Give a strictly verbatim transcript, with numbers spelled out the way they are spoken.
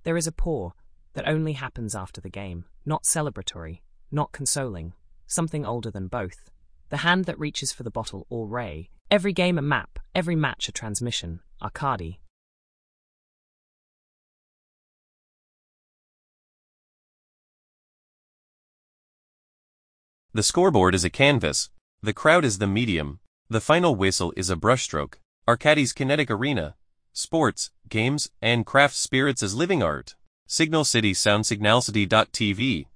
There is a pour that only happens after the game, not celebratory, not consoling, something older than both. The hand that reaches for the bottle or ray, every game a map, every match a transmission, Arcadi. The scoreboard is a canvas. The crowd is the medium. The final whistle is a brushstroke. Arcadi's kinetic arena. Sports, games, and craft spirits as living art. Signal City Sound Signalcity dot T V